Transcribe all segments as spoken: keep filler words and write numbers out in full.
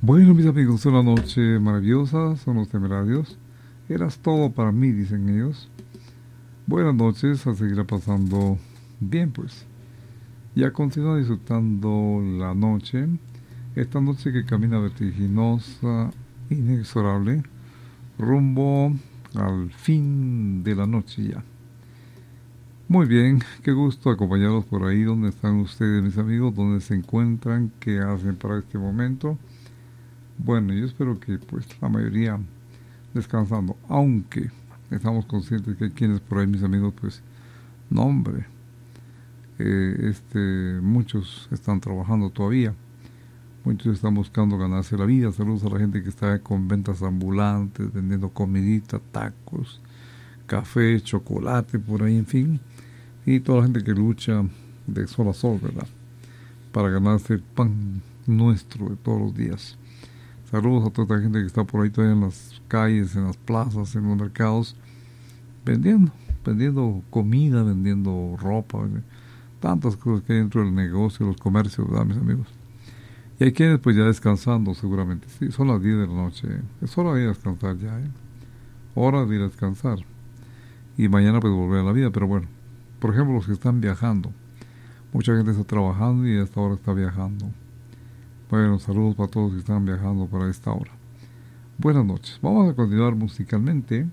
Bueno, mis amigos, una noche maravillosa, son los temerarios. Eras todo para mí, dicen ellos. Buenas noches, a seguir pasando bien, pues. Y a continuar disfrutando la noche. Esta noche que camina vertiginosa, inexorable, rumbo al fin de la noche ya. Muy bien, qué gusto acompañarlos por ahí. ¿Dónde están ustedes, mis amigos? ¿Dónde se encuentran? ¿Qué hacen para este momento? Bueno, yo espero que pues la mayoría descansando, aunque estamos conscientes que hay quienes por ahí, mis amigos, pues no, hombre, eh, este, muchos están trabajando todavía, muchos están buscando ganarse la vida. Saludos a la gente que está con ventas ambulantes, vendiendo comidita, tacos, café, chocolate, por ahí, en fin, y toda la gente que lucha de sol a sol, ¿verdad?, para ganarse el pan nuestro de todos los días. Saludos a toda la gente que está por ahí todavía en las calles, en las plazas, en los mercados, vendiendo, vendiendo comida, vendiendo ropa, tantas cosas que hay dentro del negocio, los comercios, ¿verdad, mis amigos? Y hay quienes pues ya descansando seguramente. Sí, son las diez de la noche, es hora de ir a descansar ya, ¿eh? Hora de ir a descansar. Y mañana pues volver a la vida, pero bueno, por ejemplo, los que están viajando. Mucha gente está trabajando y a esta hora está viajando. Bueno, saludos para todos los que están viajando para esta hora. Buenas noches. Vamos a continuar musicalmente.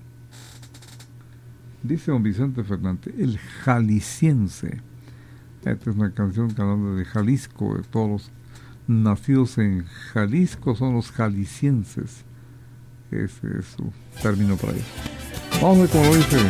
Dice don Vicente Fernández, el jalisciense. Esta es una canción que habla de Jalisco, de todos los nacidos en Jalisco son los jaliscienses. Ese es su término para ellos. Vamos a ver cómo lo dice.